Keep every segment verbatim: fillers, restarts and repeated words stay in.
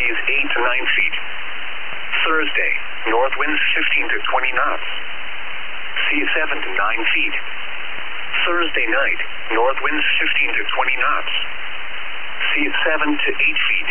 seas eight to nine feet. Thursday, north winds fifteen to twenty knots. Seas seven to nine feet. Thursday night, north winds fifteen to twenty knots. Seas seven to eight feet.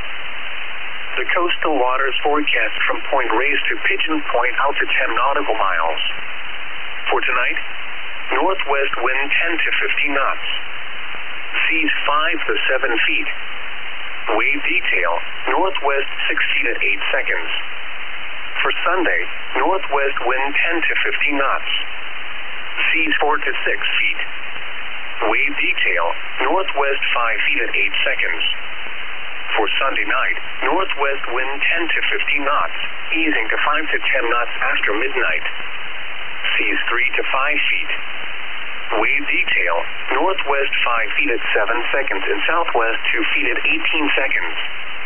The coastal waters forecast from Point Reyes to Pigeon Point out to ten nautical miles. For tonight, northwest wind ten to fifteen knots. Seas five to seven feet. Wave detail, northwest sixty to eight seconds. For Sunday, northwest wind ten to fifteen knots. Seas four to six feet. Wave detail, northwest five feet at eight seconds. For Sunday night, northwest wind ten to fifteen knots, easing to five to ten knots after midnight. Seas three to five feet. Wave detail, northwest five feet at seven seconds and southwest two feet at eighteen seconds.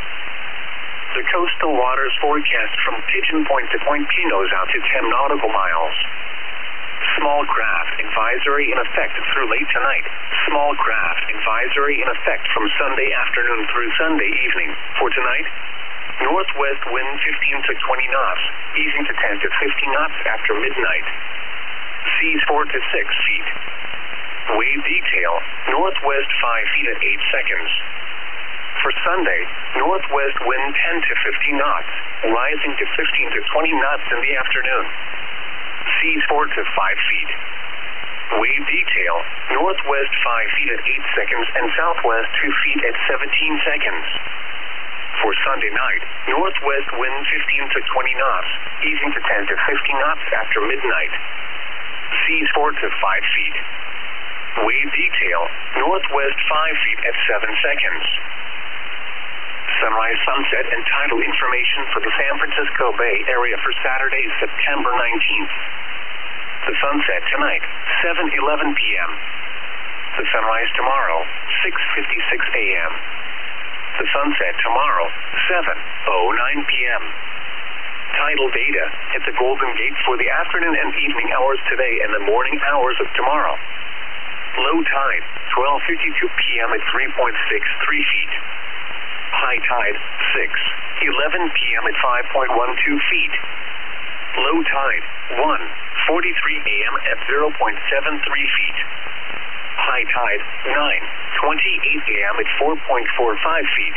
The coastal waters forecast from Pigeon Point to Point Pinos out to ten nautical miles. Small craft advisory in effect through late tonight. Small craft advisory in effect from Sunday afternoon through Sunday evening. For tonight, northwest wind fifteen to twenty knots, easing to ten to fifteen knots after midnight. Seas four to six feet. Wave detail, northwest five feet at eight seconds. For Sunday, northwest wind ten to fifteen knots, rising to fifteen to twenty knots in the afternoon. Seas four to five feet. Wave detail, northwest five feet at eight seconds and southwest two feet at seventeen seconds. For Sunday night, northwest wind fifteen to twenty knots, easing to ten to fifteen knots after midnight. Seas four to five feet. Wave detail, northwest five feet at seven seconds. Sunrise, sunset, and tidal information for the San Francisco Bay Area for Saturday, September nineteenth. The sunset tonight, seven eleven p m The sunrise tomorrow, six fifty-six a m The sunset tomorrow, seven oh nine p m Tidal data at the Golden Gate for the afternoon and evening hours today and the morning hours of tomorrow. Low tide, twelve fifty-two p m at three point six three feet. High tide, six eleven p m at five point one two feet. Low tide, one forty-three a m at zero point seven three feet. High tide, nine twenty-eight a m at four point four five feet.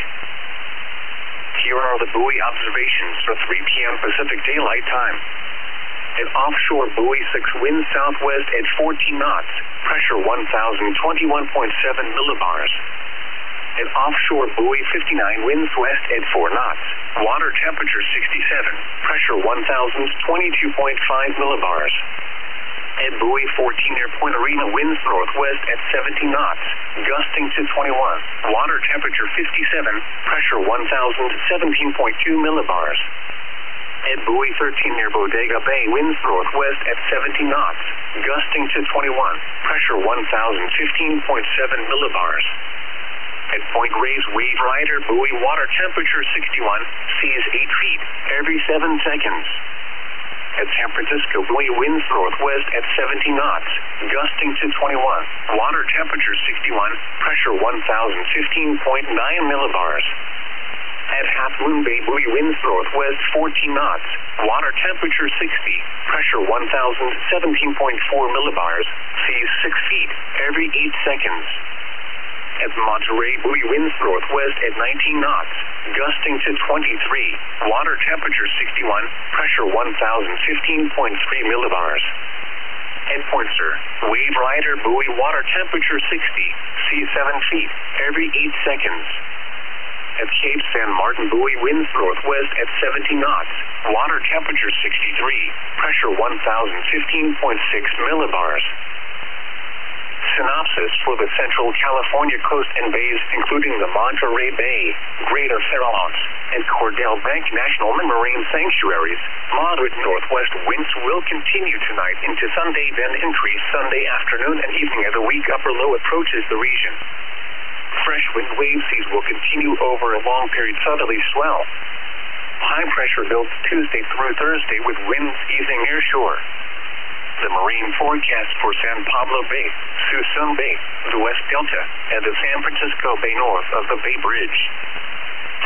Here are the buoy observations for three p m Pacific Daylight Time. At offshore buoy six, wind southwest at fourteen knots, pressure one thousand twenty-one point seven millibars. At offshore buoy fifty-nine, winds west at four knots, water temperature sixty-seven, pressure one thousand twenty-two point five millibars. At buoy fourteen near Point Arena, winds northwest at seventeen knots, gusting to twenty-one, water temperature fifty-seven, pressure one thousand seventeen point two millibars. At buoy thirteen near Bodega Bay, winds northwest at seventeen knots, gusting to twenty-one, pressure one thousand fifteen point seven millibars. At Point Reyes, wave rider, buoy, water temperature sixty-one, seas eight feet every seven seconds. At San Francisco, buoy, winds northwest at seventeen knots, gusting to twenty-one, water temperature sixty-one, pressure one thousand fifteen point nine millibars. At Half Moon Bay, buoy, winds northwest fourteen knots, water temperature sixty, pressure one thousand seventeen point four millibars, seas six feet every eight seconds. At Monterey, buoy, winds northwest at nineteen knots, gusting to twenty-three, water temperature sixty-one, pressure one thousand fifteen point three millibars. At Point Sur, wave rider, buoy, water temperature sixty, seas seven feet every eight seconds. At Cape San Martin, buoy, winds northwest at seventeen knots, water temperature sixty-three, pressure one thousand fifteen point six millibars. Synopsis for the Central California coast and bays, including the Monterey Bay, Greater Farallones, and Cordell Bank National Marine Sanctuaries. Moderate northwest winds will continue tonight into Sunday, then increase Sunday afternoon and evening as a weak upper low approaches the region. Fresh wind wave seas will continue over a long period southerly swell. High pressure builds Tuesday through Thursday with winds easing near shore. The marine forecast for San Pablo Bay, Suisun Bay, the West Delta, and the San Francisco Bay north of the Bay Bridge.